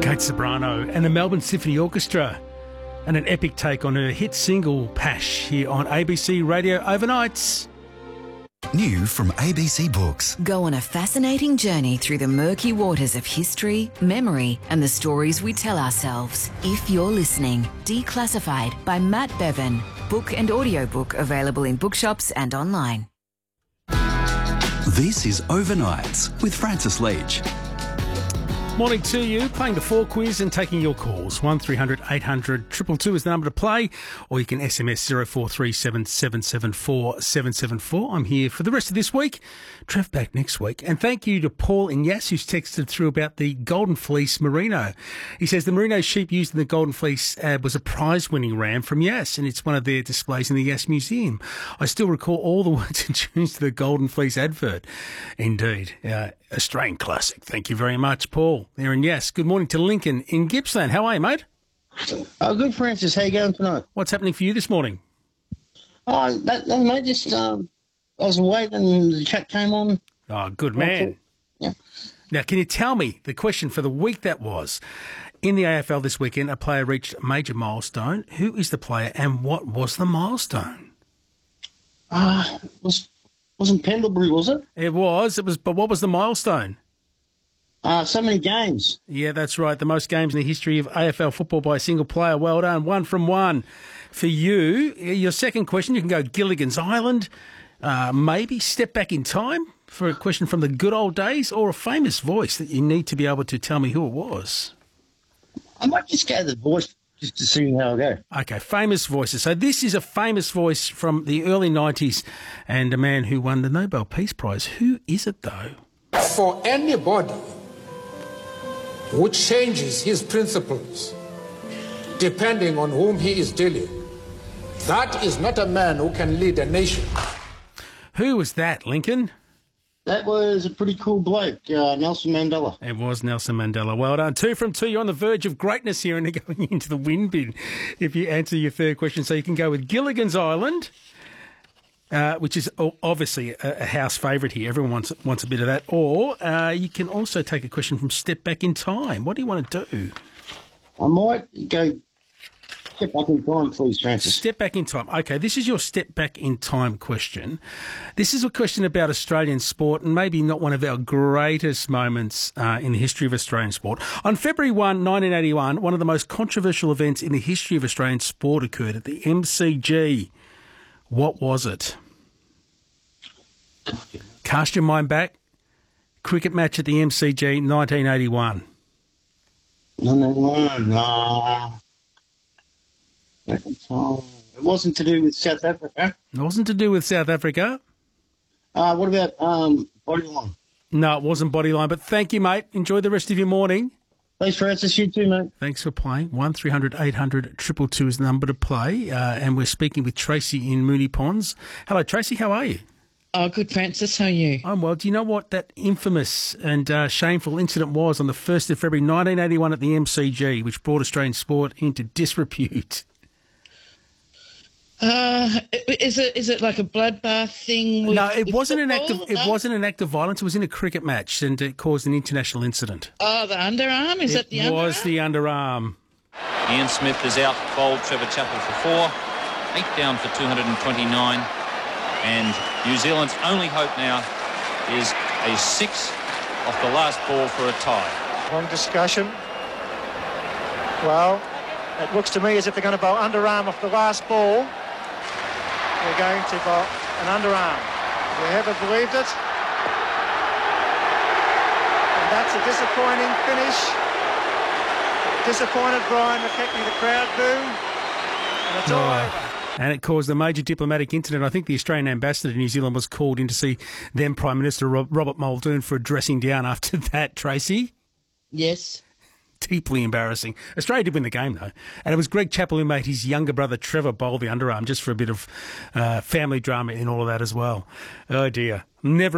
Kate Ceberano and the Melbourne Symphony Orchestra, and an epic take on her hit single Pash here on ABC Radio Overnights. New from ABC Books. Go on a fascinating journey through the murky waters of history, memory, and the stories we tell ourselves. If You're Listening, Declassified by Matt Bevan. Book and audiobook available in bookshops and online. This is Overnights with Francis Leach. Morning to you, playing the 4 quiz and taking your calls. 1300 800 222 is the number to play, or you can SMS 0437 774 774. I'm here for the rest of this week. Trev back next week. And thank you to Paul in Yass, who's texted through about the Golden Fleece Merino. He says the Merino sheep used in the Golden Fleece ad was a prize-winning ram from Yass, and it's one of their displays in the Yass Museum. I still recall all the words and tunes to the Golden Fleece advert. Indeed. Australian classic. Thank you very much, Paul. There in Yass. Good morning to Lincoln in Gippsland. How are you, mate? Good, Francis. How you going tonight? What's happening for you this morning? Mate, just I was waiting and the chat came on. Oh, good man. Yeah. Now, can you tell me the question for the week that was? In the AFL this weekend, a player reached a major milestone. Who is the player and what was the milestone? Wasn't Pendlebury, was it? It was, but what was the milestone? So many games. Yeah, that's right. The most games in the history of AFL football by a single player. Well done. 1 from 1 for you. Your second question, you can go Gilligan's Island, maybe Step Back in Time for a question from the good old days, or a famous voice that you need to be able to tell me who it was. I might just go the voice just to see how I go. Okay, famous voices. So this is a famous voice from the early 90s and a man who won the Nobel Peace Prize. Who is it, though? For anybody who changes his principles depending on whom he is dealing, that is not a man who can lead a nation. Who was that, Lincoln? That was a pretty cool bloke, Nelson Mandela. It was Nelson Mandela. Well done. 2 from 2. You're on the verge of greatness here and going into the win bin if you answer your third question. So you can go with Gilligan's Island, which is obviously a house favourite here. Everyone wants a bit of that. Or you can also take a question from Step Back in Time. What do you want to do? I might go Step Back in Time, please, Francis. Step Back in Time. Okay, this is your Step Back in Time question. This is a question about Australian sport and maybe not one of our greatest moments in the history of Australian sport. On February 1, 1981, one of the most controversial events in the history of Australian sport occurred at the MCG. What was it? Cast your mind back. Cricket match at the MCG, 1981. No. It wasn't to do with South Africa. It wasn't to do with South Africa. What about Bodyline? No, it wasn't Bodyline, but thank you, mate. Enjoy the rest of your morning. Thanks, Francis. You too, mate. Thanks for playing. 1300 800 222 is the number to play. And we're speaking with Tracy in Moonee Ponds. Hello, Tracy. How are you? Oh, good, Francis. How are you? I'm well. Do you know what that infamous and shameful incident was on the 1st of February 1981 at the MCG, which brought Australian sport into disrepute? Is it like a bloodbath thing? No, it wasn't an act of. football? It wasn't an act of violence. It was in a cricket match, and it caused an international incident. Oh, the underarm? Is it the underarm? It was the underarm. Ian Smith is out, bowled Trevor Chappell for 4, 8 down for 229, and New Zealand's only hope now is a 6 off the last ball for a tie. Long discussion. Well, it looks to me as if they're going to bowl underarm off the last ball. They're going to bowl an underarm. Have you ever believed it? And that's a disappointing finish. Disappointed Brian McKechnie, the crowd boo. And it's all over. And it caused a major diplomatic incident. I think the Australian ambassador to New Zealand was called in to see then Prime Minister Robert Muldoon for a dressing down after that, Tracy. Yes. Deeply embarrassing. Australia did win the game, though. And it was Greg Chappell who made his younger brother Trevor bowl the underarm just for a bit of family drama in all of that as well. Oh, dear. Never